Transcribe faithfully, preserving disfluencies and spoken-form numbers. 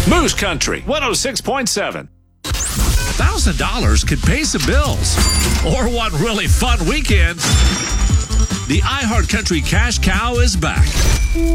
Moose Country one oh six point seven. one thousand dollars could pay some bills. Or one really fun weekend. The iHeart Country Cash Cow is back.